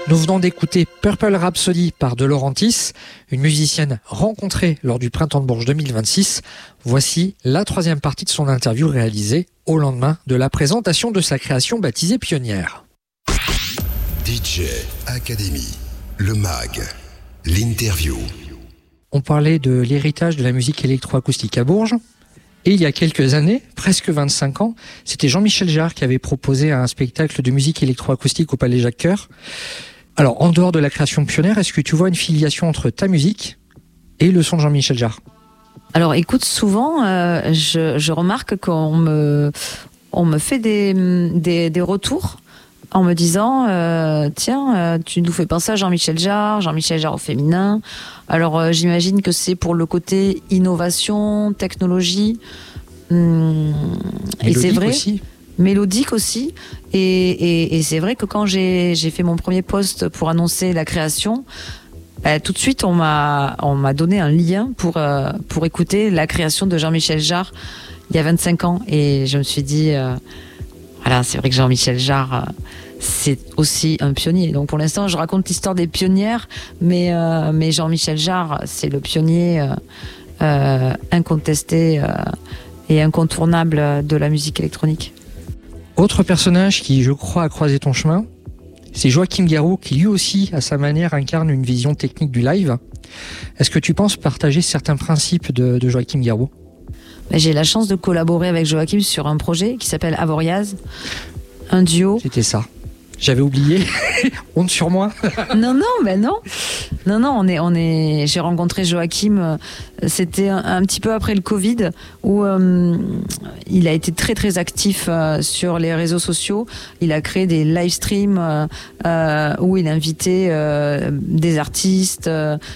Nous venons d'écouter Purple Rhapsody par De Laurentiis, une musicienne rencontrée lors du Printemps de Bourges 2026. Voici la troisième partie de son interview réalisée au lendemain de la présentation de sa création baptisée Pionnière. DJ Academy, le MAG, l'interview. On parlait de l'héritage de la musique électroacoustique à Bourges. Et il y a quelques années, presque 25 ans, c'était Jean-Michel Jarre qui avait proposé un spectacle de musique électroacoustique au Palais Jacques-Cœur. Alors, en dehors de la création Pionnière, est-ce que tu vois une filiation entre ta musique et le son de Jean-Michel Jarre ? Alors, écoute, souvent, je remarque qu'on me fait des retours en me disant tiens, tu nous fais penser à Jean-Michel Jarre au féminin. Alors j'imagine que c'est pour le côté innovation, technologie, et c'est vrai, aussi. Mélodique aussi. Et c'est vrai que quand j'ai fait mon premier post pour annoncer la création, tout de suite on m'a donné un lien pour écouter la création de Jean-Michel Jarre il y a 25 ans. Et je me suis dit voilà, c'est vrai que Jean-Michel Jarre, c'est aussi un pionnier. Donc pour l'instant, je raconte l'histoire des pionnières, mais Jean-Michel Jarre, c'est le pionnier incontesté et incontournable de la musique électronique. Autre personnage qui, je crois, a croisé ton chemin, c'est Joachim Garraud, qui lui aussi, à sa manière, incarne une vision technique du live. Est-ce que tu penses partager certains principes de Joachim Garraud ? J'ai la chance de collaborer avec Joachim sur un projet qui s'appelle Avoriaz, un duo. C'était ça. J'avais oublié. Honte sur moi. Non, on est. J'ai rencontré Joachim. C'était un petit peu après le Covid, où il a été très très actif sur les réseaux sociaux. Il a créé des live streams où il invitait des artistes.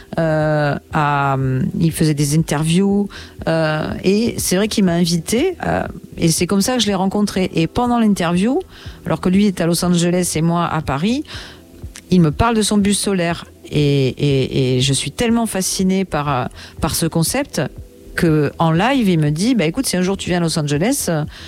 Il faisait des interviews. Et c'est vrai qu'il m'a invité. Et c'est comme ça que je l'ai rencontré. Et pendant l'interview, alors que lui est à Los Angeles et moi à Paris, il me parle de son bus solaire. Et je suis tellement fascinée par ce concept que en live, il me dit écoute, si un jour tu viens à Los Angeles,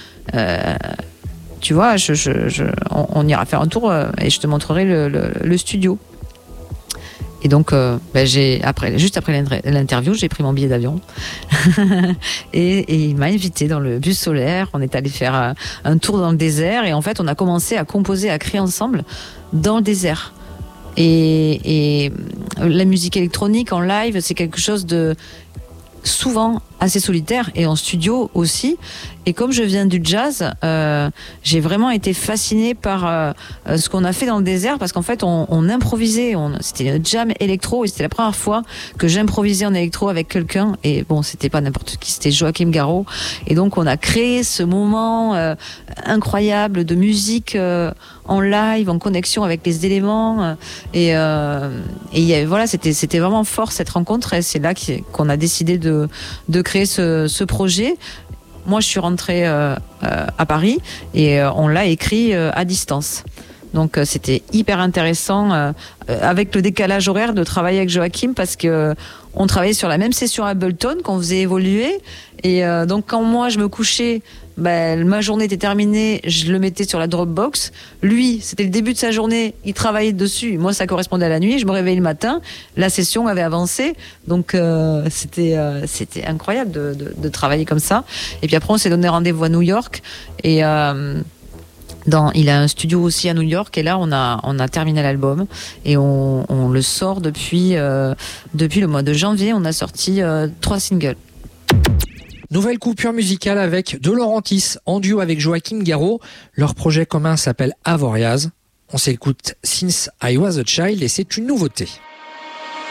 tu vois, on ira faire un tour et je te montrerai le studio. Et donc, juste après l'interview, j'ai pris mon billet d'avion et il m'a invité dans le bus solaire. On est allé faire un tour dans le désert et en fait, on a commencé à composer, à créer ensemble dans le désert. Et la musique électronique en live, c'est quelque chose de souvent assez solitaire et en studio aussi. Et comme je viens du jazz, j'ai vraiment été fascinée par ce qu'on a fait dans le désert, parce qu'en fait on improvisait, c'était un jam électro et c'était la première fois que j'improvisais en électro avec quelqu'un. Et bon, c'était pas n'importe qui, c'était Joachim Garraud. Et donc on a créé ce moment incroyable de musique en live, en connexion avec les éléments. Et voilà, c'était vraiment fort cette rencontre. Et c'est là qu'on a décidé de créer ce projet. Moi, je suis rentrée à Paris et on l'a écrit à distance. Donc, c'était hyper intéressant avec le décalage horaire de travailler avec Joachim, parce que on travaillait sur la même session Ableton qu'on faisait évoluer. Et donc, quand moi, je me couchais, ma journée était terminée, je le mettais sur la Dropbox. Lui, c'était le début de sa journée, il travaillait dessus. Moi, ça correspondait à la nuit. Je me réveillais le matin, la session avait avancé. Donc, c'était incroyable de travailler comme ça. Et puis après, on s'est donné rendez-vous à New York. Et il a un studio aussi à New York. Et là, on a terminé l'album. Et on le sort depuis le mois de janvier. On a sorti 3 singles. Nouvelle coupure musicale avec De Laurentiis en duo avec Joachim Garraud. Leur projet commun s'appelle Avoriaz. On s'écoute Since I Was a Child et c'est une nouveauté.